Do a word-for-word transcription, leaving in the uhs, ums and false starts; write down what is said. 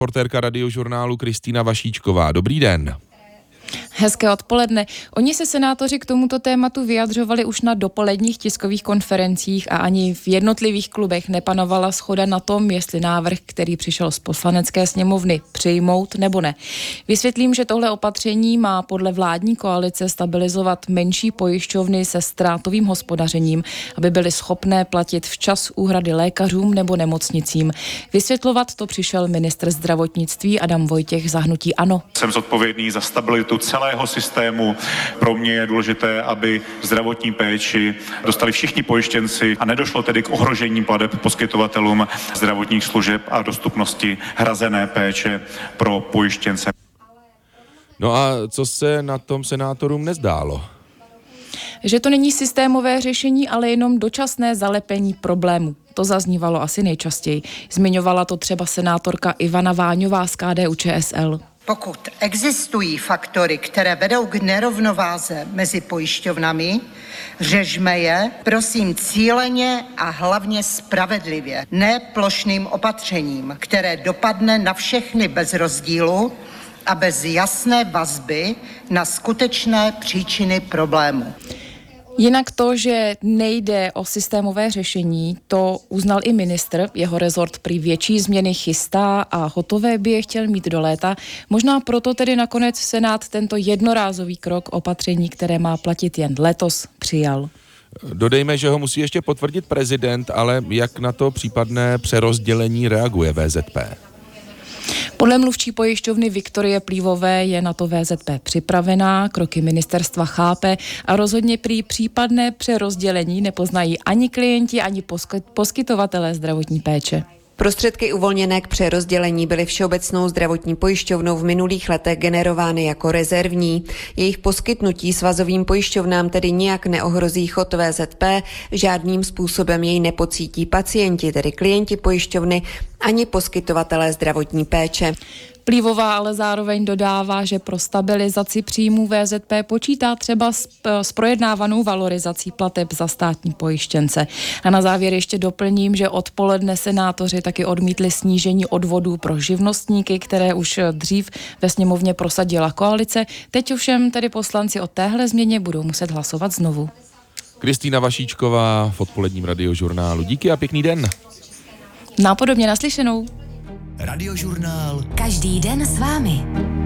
Reportérka Radiožurnálu Kristýna Vašíčková. Dobrý den. Hezké odpoledne. Oni se senátoři k tomuto tématu vyjadřovali už na dopoledních tiskových konferencích a ani v jednotlivých klubech nepanovala shoda na tom, jestli návrh, který přišel z poslanecké sněmovny, přijmout nebo ne. Vysvětlím, že tohle opatření má podle vládní koalice stabilizovat menší pojišťovny se ztrátovým hospodařením, aby byly schopné platit včas úhrady lékařům nebo nemocnicím. Vysvětlovat to přišel ministr zdravotnictví Adam Vojtěch za hnutí ANO. Jsem zodpovědný za stabilitu celého systému. Pro mě je důležité, aby zdravotní péči dostali všichni pojištěnci a nedošlo tedy k ohrožení plateb poskytovatelům zdravotních služeb a dostupnosti hrazené péče pro pojištěnce. No a co se na tom senátorům nezdálo? Že to není systémové řešení, ale jenom dočasné zalepení problému. To zaznívalo asi nejčastěji. Zmiňovala to třeba senátorka Ivana Váňová z K D U Č S L. Pokud existují faktory, které vedou k nerovnováze mezi pojišťovnami, řešme je, prosím, cíleně a hlavně spravedlivě, ne plošným opatřením, které dopadne na všechny bez rozdílu a bez jasné vazby na skutečné příčiny problému. Jinak to, že nejde o systémové řešení, to uznal i ministr. Jeho rezort prý větší změny chystá a hotové by je chtěl mít do léta. Možná proto tedy nakonec Senát tento jednorázový krok opatření, které má platit jen letos, přijal. Dodejme, že ho musí ještě potvrdit prezident, ale jak na to případné přerozdělení reaguje V Z P? Podle mluvčí pojišťovny Viktorie Plívové je na to V Z P připravená, kroky ministerstva chápe a rozhodně prý případné přerozdělení nepoznají ani klienti, ani poskytovatelé zdravotní péče. Prostředky uvolněné k přerozdělení byly Všeobecnou zdravotní pojišťovnou v minulých letech generovány jako rezervní. Jejich poskytnutí svazovým pojišťovnám tedy nijak neohrozí chod V Z P, žádným způsobem jej nepocítí pacienti, tedy klienti pojišťovny, ani poskytovatelé zdravotní péče. Plívová ale zároveň dodává, že pro stabilizaci příjmů V Z P počítá třeba s, s projednávanou valorizací plateb za státní pojištěnce. A na závěr ještě doplním, že odpoledne senátoři taky odmítli snížení odvodů pro živnostníky, které už dřív ve sněmovně prosadila koalice. Teď ovšem tedy poslanci o téhle změně budou muset hlasovat znovu. Kristýna Vašíčková v odpoledním Radiožurnálu. Díky a pěkný den. Nápodobně naslyšenou. Radiožurnál. Každý den s vámi.